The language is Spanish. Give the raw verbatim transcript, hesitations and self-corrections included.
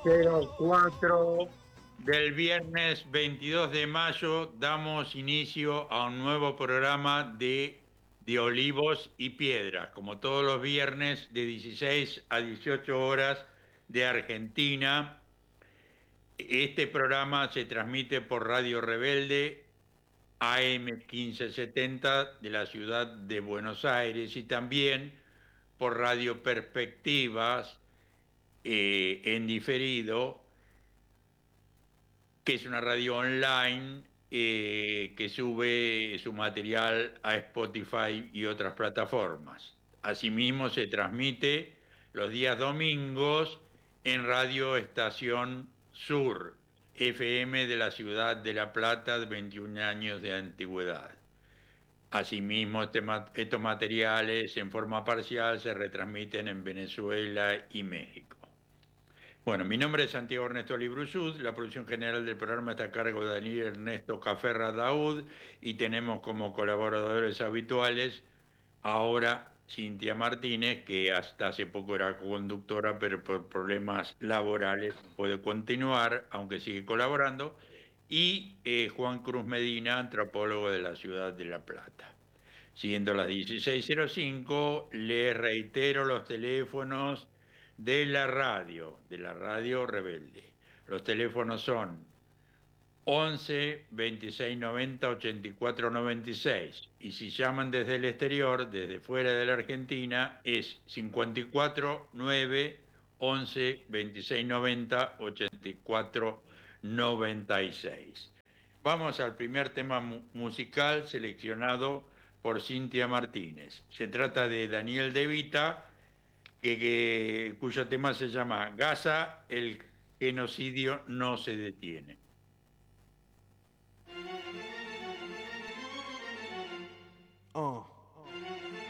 cero cuatro del viernes veintidós de mayo damos inicio a un nuevo programa de, de Olivos y Piedras, como todos los viernes de dieciséis a dieciocho horas de Argentina. Este programa se transmite por Radio Rebelde A M quince setenta de la ciudad de Buenos Aires y también por Radio Perspectivas eh, en diferido, que es una radio online eh, que sube su material a Spotify y otras plataformas. Asimismo, se transmite los días domingos en Radio Estación Sur, F M de la ciudad de La Plata, de veintiún años de antigüedad. Asimismo, este, estos materiales en forma parcial se retransmiten en Venezuela y México. Bueno, mi nombre es Santiago Ernesto Libruzud, la producción general del programa está a cargo de Daniel Ernesto Caferra Daud y tenemos como colaboradores habituales ahora Cintia Martínez, que hasta hace poco era conductora, pero por problemas laborales puede continuar, aunque sigue colaborando, y eh, Juan Cruz Medina, antropólogo de la ciudad de La Plata. Siendo las dieciséis cero cinco, les reitero los teléfonos de la radio, de la radio Rebelde. Los teléfonos son once, veintiséis noventa, ochenta y cuatro noventa y seis. Y si llaman desde el exterior, desde fuera de la Argentina, es cincuenta y cuatro nueve, once, veintiséis noventa, ochenta y cuatro noventa y seis. Vamos al primer tema mu musical seleccionado por Cintia Martínez. Se trata de Daniel De Vita, que, que, cuyo tema se llama Gaza, el genocidio no se detiene.